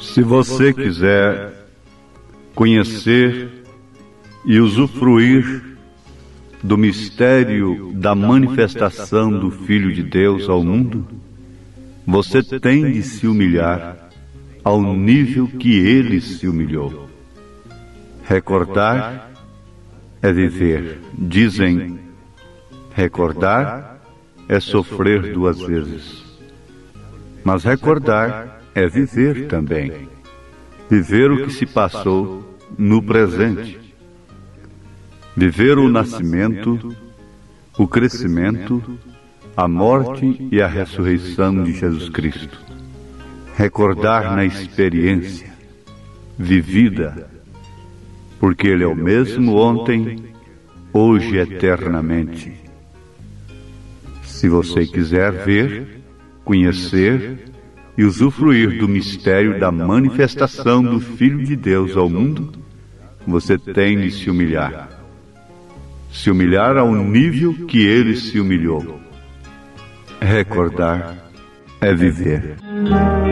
Se você quiser conhecer e usufruir do mistério da manifestação do Filho de Deus ao mundo, você tem de se humilhar ao nível que ele se humilhou. Recordar é viver. Dizem, recordar é sofrer duas vezes. Mas recordar é viver também. Viver o que se passou no presente. Viver o nascimento, o crescimento, a morte e a ressurreição de Jesus Cristo. Recordar na experiência vivida, porque Ele é o mesmo ontem, hoje e eternamente. Se você quiser ver, conhecer e usufruir do mistério da manifestação do Filho de Deus ao mundo, você tem de se humilhar. Se humilhar ao nível que Ele se humilhou. Recordar é viver.